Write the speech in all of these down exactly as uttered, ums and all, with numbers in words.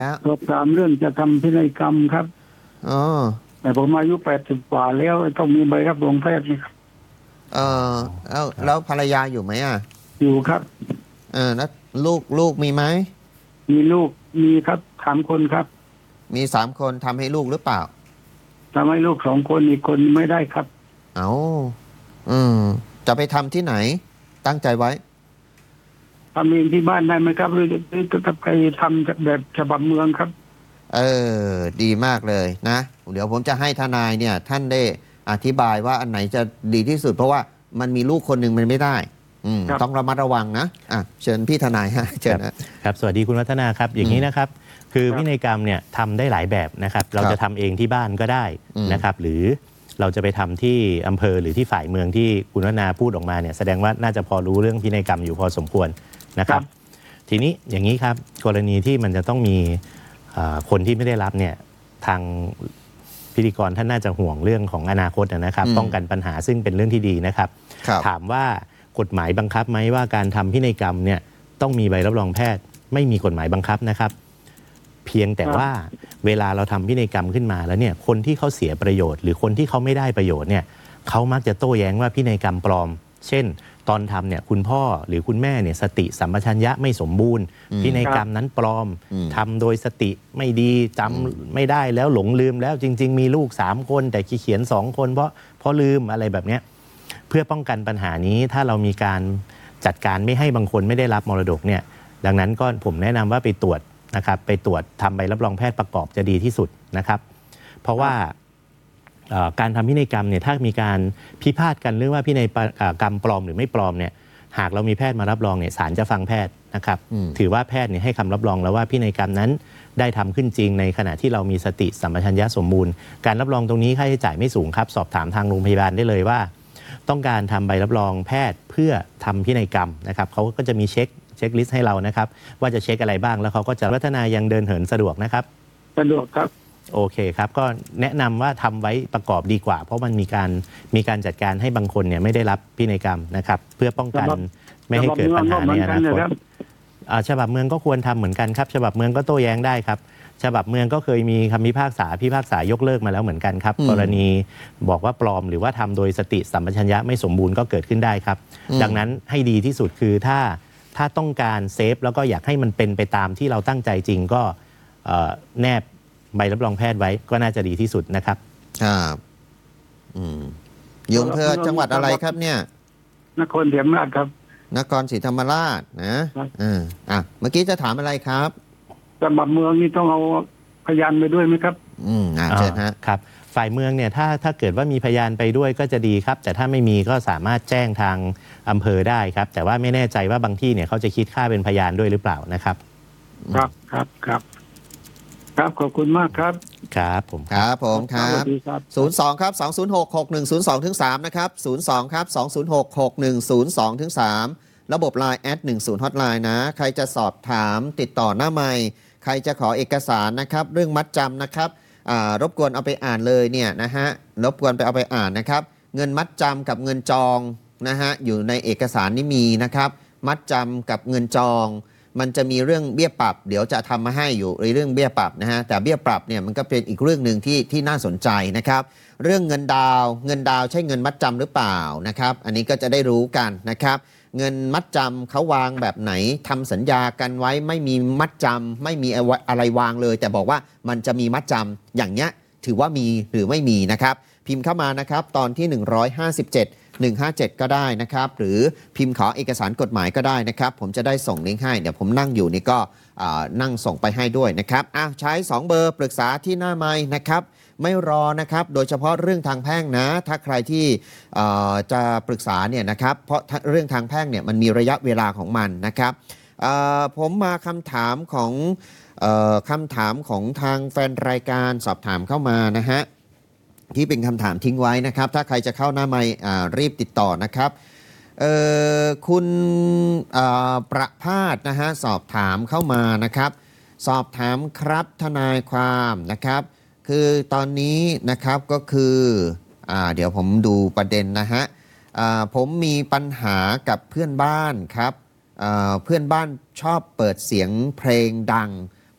แล้วสอบถามเรื่องจะทำพินัยกรรมครับอ๋อแต่ผมอายุแปดสิบกว่าแล้วต้องมีใบรับรองแพทย์นี่ครับเออแล้วแล้วภรรยาอยู่ไหมอ่ะอยู่ครับเออแล้วลูกลูกมีไหมมีลูกมีครับสามคนครับมีสามคนทำให้ลูกหรือเปล่าทำให้ลูกสองคนอีกคนไม่ได้ครับเอาอืมจะไปทำที่ไหนตั้งใจไว้ทำเองที่บ้านได้ไหมครับหรือหรือจะไปทำจากแบบฉบับเมืองครับเออดีมากเลยนะเดี๋ยวผมจะให้ทนายเนี่ยท่านได้อธิบายว่าอันไหนจะดีที่สุดเพราะว่ามันมีลูกคนหนึ่งมันไม่ได้อืมต้องระมัดระวังนะอ่ะเชิญพี่ทนายฮะเชิญนะครับสวัสดีคุณวัฒนาครับอย่างนี้นะครับคือพินัยกรรมเนี่ยทำได้หลายแบบนะครับเราจะทำเองที่บ้านก็ได้นะครับหรือเราจะไปทำที่อำเภอหรือที่ฝ่ายเมืองที่คุณวัฒนาพูดออกมาเนี่ยแสดงว่าน่าจะพอรู้เรื่องพินัยกรรมอยู่พอสมควรนะครับทีนี้อย่างนี้ครับกรณีที่มันจะต้องมีคนที่ไม่ได้รับเนี่ยทางพิธีกรท่านน่าจะห่วงเรื่องของอนาคตนะครับป้องกันปัญหาซึ่งเป็นเรื่องที่ดีนะครับถามว่ากฎหมายบังคับไหมว่าการทำพินัยกรรมเนี่ยต้องมีใบรับรองแพทย์ไม่มีกฎหมายบังคับนะครับเพียงแต่ว่าเวลาเราทำพินัยกรรมขึ้นมาแล้วเนี่ยคนที่เขาเสียประโยชน์หรือคนที่เขาไม่ได้ประโยชน์เนี่ยเขามักจะโต้แย้งว่าพินัยกรรมปลอมเช่นตอนทำเนี่ยคุณพ่อหรือคุณแม่เนี่ยสติสัมปชัญญะไม่สมบูรณ์พินัยกรรมนั้นปลอมทำโดยสติไม่ดีจำไม่ได้แล้วหลงลืมแล้วจริงๆมีลูกสามคนแต่เขียนสองคนเพราะเพราะลืมอะไรแบบเนี้ยเพื่อป้องกันปัญหานี้ถ้าเรามีการจัดการไม่ให้บางคนไม่ได้รับมรดกเนี่ยดังนั้นก็ผมแนะนำว่าไปตรวจนะครับไปตรวจทำใบรับรองแพทย์ประกอบจะดีที่สุดนะครับเพราะว่าการทำพินัยกรรมเนี่ยถ้ามีการพิพาทกันเรื่องว่าพินัยกรรมปลอมหรือไม่ปลอมเนี่ยหากเรามีแพทย์มารับรองเนี่ยศาลจะฟังแพทย์นะครับถือว่าแพทย์เนี่ยให้คำรับรองแล้วว่าพินัยกรรมนั้นได้ทำขึ้นจริงในขณะที่เรามีสติสัมปชัญญะสมบูรณ์การรับรองตรงนี้ค่าใช้จ่ายไม่สูงครับสอบถามทางโรงพยาบาลได้เลยว่าต้องการทำใบรับรองแพทย์เพื่อทำพินัยกรรมนะครับเขาก็จะมีเช็คเช็คลิสต์ให้เรานะครับว่าจะเช็คอะไรบ้างแล้วเขาก็จะพัฒนายังเดินเหินสะดวกนะครับสะดวกครับโอเคครับก็แนะนำว่าทำไว้ประกอบดีกว่าเพราะมันมีการมีการจัดการให้บางคนเนี่ยไม่ได้รับพินัยกรรมนะครับเพื่อป้องกันไม่ให้เกิดปัญหาในอนาคตฉบับเมืองก็ควรทำเหมือนกันครับฉบับเมืองก็โต้แย้งได้ครับฉบับเมืองก็เคยมีคำพิพากษาพิพากษายกเลิกมาแล้วเหมือนกันครับกรณีบอกว่าปลอมหรือว่าทำโดยสติสัมปชัญญะไม่สมบูรณ์ก็เกิดขึ้นได้ครับดังนั้นให้ดีที่สุดคือถ้าถ้าต้องการเซฟแล้วก็อยากให้มันเป็นไปตามที่เราตั้งใจจริงก็แนบใบรับรองแพทย์ไว้ก็น่าจะดีที่สุดนะครับครับอืมอยู่อำเภอจังหวัดอะไรครับเนี่ยนครศรีธรรมราชครับนครศรีธรรมราชนะอ่าอ่ะเมื่อกี้จะถามอะไรครับฉบับเมืองนี่ต้องเอาพยานไปด้วยไหมครับอืมอ่าเชิญฮะครับฝ่ายเมืองเนี่ยถ้าถ้าเกิดว่ามีพยานไปด้วยก็จะดีครับแต่ถ้าไม่มีก็สามารถแจ้งทางอำเภอได้ครับแต่ว่าไม่แน่ใจว่าบางที่เนี่ยเขาจะคิดค่าเป็นพยานด้วยหรือเปล่านะครับครับครับครับครับขอบคุณมากครับครับผมครับผมครับศูนย์สองครับสองศูนย์หกหกหนึ่งศูนย์สองถึงสามนะครับศูนย์สองครับสองศูนย์หกหกหนึ่งศูนย์สองถึงสามระบบ ไลน์ แอดหนึ่งศูนย์ฮอตไลน์นะใครจะสอบถามติดต่อหน้าไมค์ใครจะขอเอกสารนะครับเรื่องมัดจำนะครับรบกวนเอาไปอ่านเลยเนี่ยนะฮะรบกวนไปเอาไปอ่านนะครับเงินมัดจำกับเงินจองนะฮะอยู่ในเอกสารนี้มีนะครับมัดจำกับเงินจองมันจะมีเรื่องเบี้ยปรับเดี๋ยวจะทำมาให้อยู่ในเรื่องเบี้ยปรับนะฮะแต่เบี้ยปรับเนี่ยมันก็เป็นอีกเรื่องหนึ่งที่ที่น่าสนใจนะครับเรื่องเงินดาวเงินดาวใช่เงินมัดจำหรือเปล่านะครับอันนี้ก็จะได้รู้กันนะครับเงินมัดจำเขาวางแบบไหนทำสัญญากันไว้ไม่มีมัดจำไม่มีอะไรวางเลยแต่บอกว่ามันจะมีมัดจำอย่างเนี้ยถือว่ามีหรือไม่มีนะครับพิมพ์เข้ามานะครับตอนที่หนึ่งร้อยห้าสิบเจ็ด หนึ่งห้าเจ็ดก็ได้นะครับหรือพิมพ์ขอเอกสารกฎหมายก็ได้นะครับผมจะได้ส่งลิงก์ให้เดี๋ยวผมนั่งอยู่นี่ก็นั่งส่งไปให้ด้วยนะครับอ่ะใช้สองเบอร์ปรึกษาที่หน้าไมค์นะครับไม่รอนะครับโดยเฉพาะเรื่องทางแพ่งนะถ้าใครที่จะปรึกษาเนี่ยนะครับเพราะเรื่องทางแพ่งเนี่ยมันมีระยะเวลาของมันนะครับผมมาคำถามของคำถามของทางแฟนรายการสอบถามเข้ามานะฮะที่เป็นคำถามทิ้งไว้นะครับถ้าใครจะเข้าหน้าไมค์รีบติดต่อนะครับคุณประภาสนะฮะสอบถามเข้ามานะครับสอบถามครับทนายความนะครับคือตอนนี้นะครับก็คืออ่าเดี๋ยวผมดูประเด็นนะฮะผมมีปัญหากับเพื่อนบ้านครับเพื่อนบ้านชอบเปิดเสียงเพลงดัง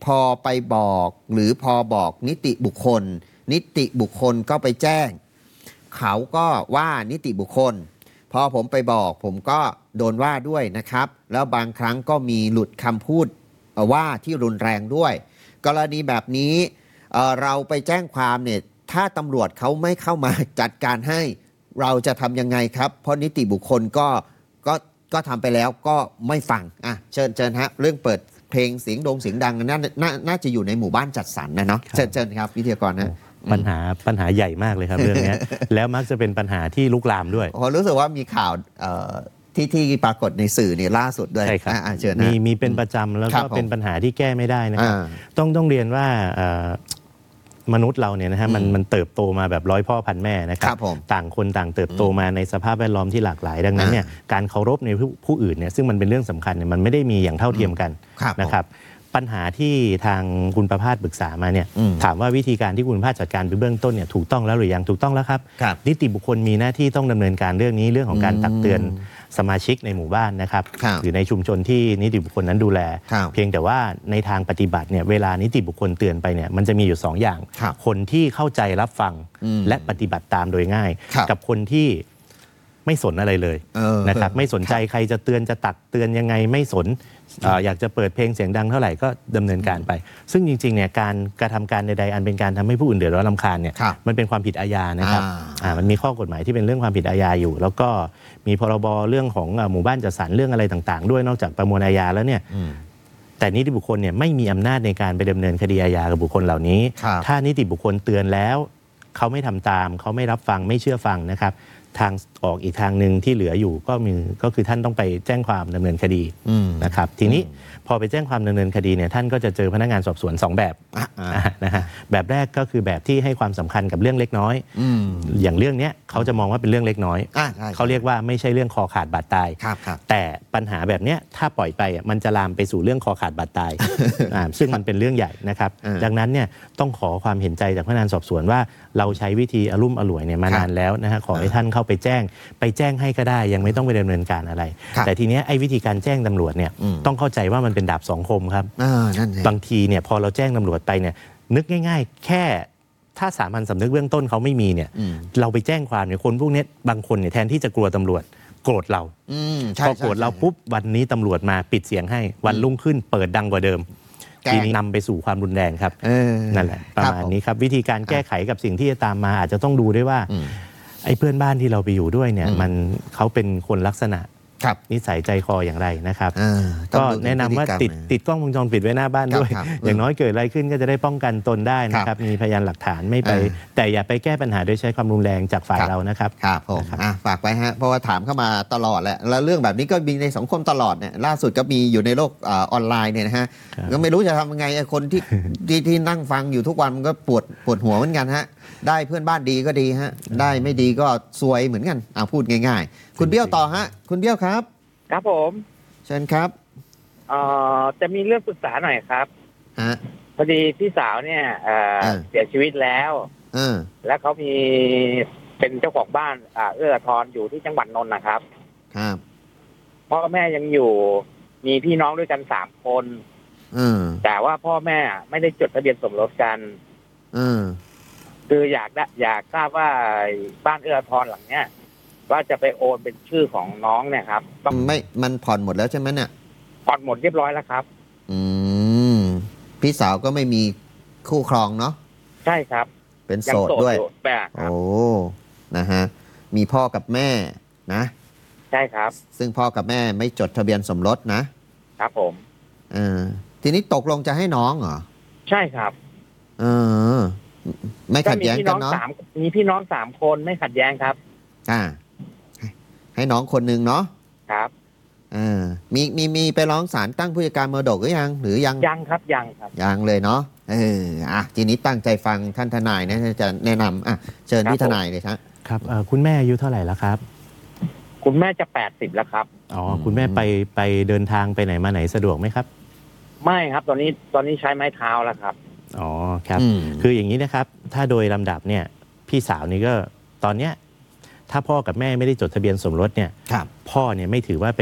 พอไปบอกหรือพอบอกนิติบุคคล นิติบุคคลก็ไปแจ้ง เขาก็ว่านิติบุคคล พอผมไปบอกผมก็โดนว่าด้วยนะครับ แล้วบางครั้งก็มีหลุดคำพูดว่าที่รุนแรงด้วย กรณีแบบนี้เอ่อเราไปแจ้งความเนี่ยถ้าตำรวจเขาไม่เข้ามาจัดการให้เราจะทำยังไงครับ เพราะนิติบุคคลก็ก็ก็ทำไปแล้วก็ไม่ฟังอ่ะเชิญเชิญฮะเรื่องเปิดเพลงเสียงดงเสียงดังน่าน่าน่าจะอยู่ในหมู่บ้านจัดสรรนะเนาะเชิญเชิญครับวิทยากรนะปัญหาปัญหาใหญ่มากเลยครับ เรื่องนี้ แล้วมักจะเป็นปัญหาที่ลุกลามด้วยผมรู้สึกว่ามีข่าวเอ่อที่ที่ปรากฏในสื่อเนี่ยล่าสุดด้วยใช่ครับอ่ะเชิญนะมีมีเป็นประจำแล้วครัก็บผมเป็นปัญหาที่แก้ไม่ได้นะครับอ่าต้องต้องเรียนว่าเอ่อมนุษย์เราเนี่ยนะฮะมันอืมมันเติบโตมาแบบร้อยพ่อพันแม่นะครัครับผมต่างคนต่างเติบโตมาในสภาพแวดล้อมที่หลากหลาย ดังนั้นเนี่ยการเคารพในผู้ผู้อื่นเนี่ยซึ่งมันเป็นเรื่องสำคัญเนี่ยมันไม่ได้มีอย่างเท่าเทียมกันครับผมนะครับปัญหาที่ทางคุณประภาสปรึกษามาเนี่ยอืมถามว่าวิธีการที่คุณประภาสจัดการไปเบื้องต้นเนี่ยถูกต้องแล้วหรือยังถูกต้องแล้วครับครับนิติบุคคลมีหน้าที่ต้องดำเนินการเรื่องนี้เรื่องของการตักเตือนสมาชิกในหมู่บ้านนะครับครับหรือในชุมชนที่นิติบุคคลนั้นดูแลครับเพียงแต่ว่าในทางปฏิบัติเนี่ยเวลานิติบุคคลเตือนไปเนี่ยมันจะมีอยู่สองอย่างครับคนที่เข้าใจรับฟังอืมและปฏิบัติตามโดยง่ายครับกับคนที่ไม่สนอะไรเลยเออนะครับไม่สนใจใครจะเตือนจะตักเตือนยังไงไม่สนเอ่ออยากจะเปิดเพลงเสียงดังเท่าไหร่ก็ดำเนินการไป ซึ่งจริงๆเนี่ยการกระทำการใดๆอันเป็นการทำให้ผู้อื่นเดือดร้อนรำคาญเนี่ยครับมันเป็นความผิดอาญานะครับอ่าอ่ามันมีข้อกฎหมายที่เป็นเรื่องความผิดอาญาอยู่ แล้วก็มีพรบเรื่องของเอ่อหมู่บ้านจัดสรรเรื่องอะไรต่างๆ ด้วยนอกจากประมวลอาญาแล้วเนี่ยอืมแต่นิติบุคคลเนี่ยไม่มีอำนาจในการไปดำเนินคดีอาญากับบุคคลเหล่านี้ครับถ้านิติบุคคลเตือนแล้วเขาไม่ทำตามเขาไม่รับฟังไม่เชื่อฟังนะครับทางออกอีกทางหนึ่งที่เหลืออยู่ก็มีก็คือท่านต้องไปแจ้งความดำเนินคดีอืมนะครับทีนี้พอไปแจ้งความดำเนินคดีเนี่ยท่านก็จะเจอพนักงานสอบสวนสองแบบอ่ะอ่ะอ่านะฮะแบบแรกก็คือแบบที่ให้ความสำคัญกับเรื่องเล็กน้อยอืมอย่างเรื่องเนี้ยเขาจะมองว่าเป็นเรื่องเล็กน้อยอ่ะใช่เขาเรียกว่าไม่ใช่เรื่องคอขาดบาดตายครับครับแต่ปัญหาแบบเนี้ยถ้าปล่อยไปอ่ะมันจะลามไปสู่เรื่องคอขาดบาดตาย อ่าซึ่งมันเป็นเรื่องใหญ่นะครับเออดังนั้นเนี่ยต้องขอความเห็นใจจากพนักงานสอบสวนว่าเราใช้วิธีอารมณ์อร่วยเนี่ยมาครับนานแล้วนะฮะขอให้ท่านเข้าไปแจ้ง ไปแจ้งให้ก็ได้ยังไม่ต้องไปดำเนินการอะไรครับแต่ทีเนี้ยไอ้วิธีการแจ้งตำรวจเนี่ยอืมต้องเข้าใจว่ามันเป็นดาบสองคมครับอ่านั่นไงบางทีเนี่ยพอเราแจ้งตำรวจไปเนี่ยนึกง่าย ๆ แค่ถ้าสามัญสำนึกเบื้องต้นเขาไม่มีเนี่ยอืมเราไปแจ้งความเนี่ยคนพวกเนี้ยบางคนเนี่ยแทนที่จะกลัวตำรวจโกรธเราอืมพใช่อโกรธเราปุ๊บวันนี้ตำรวจมาปิดเสียงให้วันรุ่งขึ้นเปิดดังกว่าเดิมแกล้งทีนี้นำไปสู่ความรุนแรงครับเออนั่นแหละประมาณนี้ครับวิธีการแก้ไขกับสิ่งที่จะตามมาอาจจะต้องดูด้วยว่าอืมไอ้เพื่อนบ้านที่เราไปอยู่ด้วยเนี่ยอืมมันเขาเป็นคนลักษณะครับนิสัยใจคออย่างไรนะครับอ่าต้อก็งดูถึงแนะนำว่าพฤติดกรรมนะติดกล้องวงจรปิดไว้หน้าบ้านด้วยครับครับอย่างน้อยเกิดอะไรขึ้นก็จะได้ป้องกันตนได้นะครับมีพยานหลักฐานไม่ไปเออแต่อย่าไปแก้ปัญหาโดยใช้ความรุนแรงจากฝ่ายครับเรานะครับครับผมนะครับอ่ะฝากไปฮะเพราะว่าถามเข้ามาตลอดแหละแล้วเรื่องแบบนี้ก็มีในสังคมตลอดเนี่ยล่าสุดก็มีอยู่ในโลกอ่าออนไลน์เนี่ยนะฮะครับก็ไม่รู้จะทำยังไงไอ้คนที่ ที่ที่นั่งฟังอยู่ทุกวันมันก็ปวดปวดหัวเหมือนกันฮะได้เพื่อนบ้านดีก็ดีฮะได้ไม่ดีก็ซวยเหมือนกันอ่าพูดง่ายๆ คุณเบี้ยวต่อฮะคุณเบี้ยวครับครับผมเชิญครับเอ่อจะมีเรื่องปรึกษาหน่อยครับฮะพอดีพี่สาวเนี่ยเอ่อเออเสียชีวิตแล้วเออแล้วเขามีเป็นเจ้าของบ้านอ่าเอื้ออาทรอยู่ที่จังหวัดนนท์นะครับครับพ่อแม่ยังอยู่มีพี่น้องด้วยกันสามคนเออแต่ว่าพ่อแม่ไม่ได้จดทะเบียนสมรสกันเออคืออยากได้อยากทราบว่าบ้านเอื้ออาทรหลังเนี้ยว่าจะไปโอนเป็นชื่อของน้องเนี่ยครับต้องไม่มันผ่อนหมดแล้วใช่ไหมเนี่ยผ่อนหมดเรียบร้อยแล้วครับอืมพี่สาวก็ไม่มีคู่ครองเนาะใช่ครับเป็นยัโสดโสดด้วยอยู่แบบครับโอ้ นะฮะ มีพ่อกับแม่นะใช่ครับซึ่งพ่อกับแม่ไม่จดทะเบียนสมรสนะครับผมเออทีนี้ตกลงจะให้น้องเหรอใช่ครับเออ ไม่ขัดแย้งกันเนาะมีพี่น้องสามมีพี่น้องสามคนไม่ขัดแย้งครับอ่า ให้น้องคนหนึ่งเนาะครับเออมีมีมีไปร้องศาลตั้งผู้จัดการมรดกหรือยัง หรือยังยังครับยังครับยังเลยเนาะ เออ อ่ะ ทีนี้ตั้งใจฟังท่านทนายนะจะแนะนำอ่ะ เชิญที่ทนายเลยครับครับเอ่อคุณแม่อายุเท่าไหร่แล้วครับคุณแม่จะแปดสิบแล้วครับอ๋ออืมคุณแม่ไปไปเดินทางไปไหนมาไหนสะดวกไหมครับไม่ครับตอนนี้ตอนนี้ใช้ไม้เท้าแล้วครับอ๋อครับอืมคืออย่างนี้นะครับ ถ้าโดยลำดับเนี่ยพี่สาวนี่ก็ตอนเนี้ยถ้าพ่อกับแม่ไม่ได้จดทะเบียนสมรสเนี่ยครับพ่อเนี่ยไม่ถือว่า